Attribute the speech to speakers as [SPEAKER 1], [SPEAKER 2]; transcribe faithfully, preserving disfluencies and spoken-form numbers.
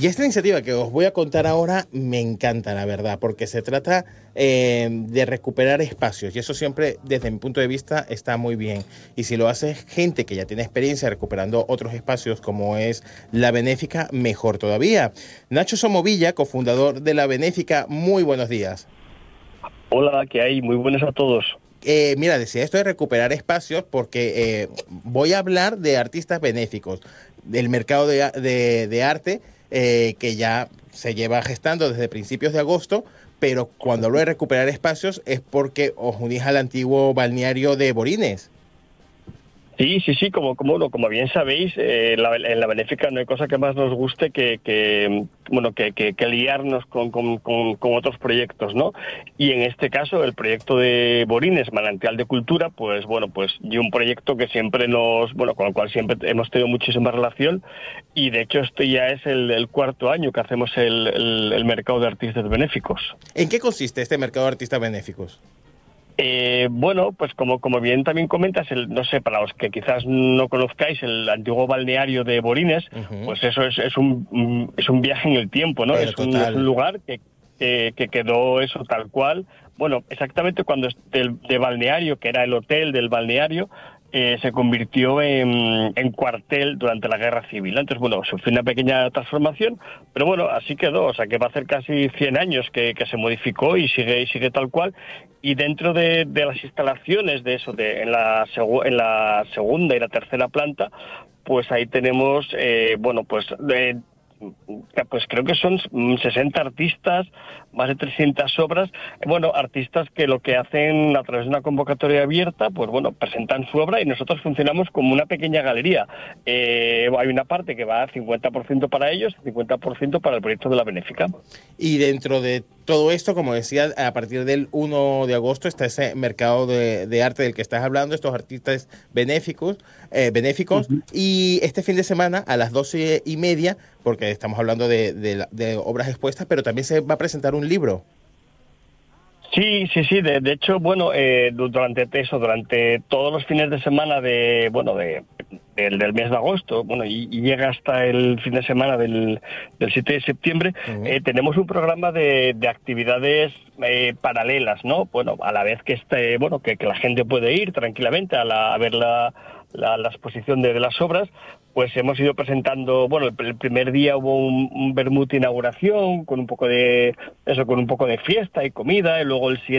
[SPEAKER 1] Y esta iniciativa que os voy a contar ahora me encanta, la verdad, porque se trata eh, de recuperar espacios y eso siempre, desde mi punto de vista, está muy bien. Y si lo hace gente que ya tiene experiencia recuperando otros espacios como es La Benéfica, mejor todavía. Nacho Somovilla, cofundador de La Benéfica, muy buenos días.
[SPEAKER 2] Hola, ¿qué hay? Muy buenas a todos.
[SPEAKER 1] Eh, mira, decía esto de recuperar espacios porque eh, voy a hablar de artistas benéficos, del mercado de, de, de arte eh, que ya se lleva gestando desde principios de agosto, pero cuando hablo de recuperar espacios es porque os unís al antiguo balneario de Borines.
[SPEAKER 2] Sí, sí, sí, como, como, bueno, como bien sabéis, eh, la, en La Benéfica no hay cosa que más nos guste que, que bueno, que, que, que liarnos con, con, con, con otros proyectos, ¿no? Y en este caso, el proyecto de Borines, Manantial de Cultura, pues bueno, pues y un proyecto que siempre nos, bueno, con el cual siempre hemos tenido muchísima relación, y de hecho este ya es el, el cuarto año que hacemos el, el, el mercado de artistas benéficos.
[SPEAKER 1] ¿En qué consiste este mercado de artistas benéficos?
[SPEAKER 2] Eh, bueno, pues como, como bien también comentas, el, no sé, para los que quizás no conozcáis el antiguo balneario de Borines, uh-huh. pues eso es, es, un, es un viaje en el tiempo, ¿no? Es un, es un lugar que, que, que quedó eso tal cual. Bueno, exactamente cuando del de balneario, que era el hotel del balneario, Eh, se convirtió en, en cuartel durante la Guerra Civil. Entonces, bueno, sufrió una pequeña transformación, pero bueno, así quedó. O sea, que va a hacer casi cien años que, que se modificó y sigue y sigue tal cual. Y dentro de, de las instalaciones de eso, de en la, segu, en la segunda y la tercera planta, pues ahí tenemos, eh, bueno, pues... Eh, pues creo que son sesenta artistas, más de trescientas obras, bueno, artistas que lo que hacen a través de una convocatoria abierta, pues bueno, presentan su obra y nosotros funcionamos como una pequeña galería. Eh, hay una parte que va a cincuenta por ciento para ellos, cincuenta por ciento para el proyecto de La Benéfica.
[SPEAKER 1] Y dentro de todo esto, como decía, a partir del primero de agosto está ese mercado de, de arte del que estás hablando, estos artistas benéficos, eh, benéficos, uh-huh. Y este fin de semana a las doce y media, porque estamos hablando de, de, de obras expuestas, pero también se va a presentar un libro.
[SPEAKER 2] Sí, sí, sí. De, de hecho, bueno, eh, durante eso, durante todos los fines de semana de, bueno, de, del, del mes de agosto, bueno, y, y llega hasta el fin de semana del, del siete de septiembre, uh-huh. eh, tenemos un programa de, de actividades eh, paralelas, ¿no? Bueno, a la vez que este, bueno, que, que la gente puede ir tranquilamente a, la, a ver la, la, la exposición de, de las obras. Pues hemos ido presentando, bueno, el, el primer día hubo un, un vermut inauguración con un poco de eso, con un poco de fiesta y comida, y luego el siguiente